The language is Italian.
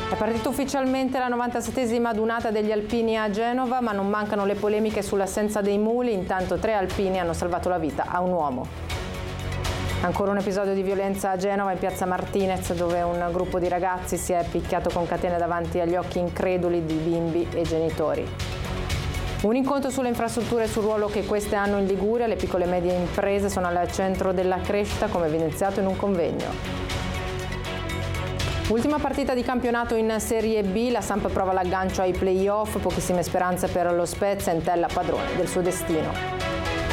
È partita ufficialmente la 97esima adunata degli alpini a Genova, ma non mancano le polemiche sull'assenza dei muli. Intanto 3 alpini hanno salvato la vita a un uomo. Ancora un episodio di violenza a Genova, in piazza Martinez, dove un gruppo di ragazzi si è picchiato con catene davanti agli occhi increduli di bimbi e genitori. Un incontro sulle infrastrutture e sul ruolo che queste hanno in Liguria. Le piccole e medie imprese sono al centro della crescita, come evidenziato in un convegno. Ultima partita di campionato in Serie B, la Samp prova l'aggancio ai play-off, pochissime speranze per lo Spezia, Entella padrone del suo destino.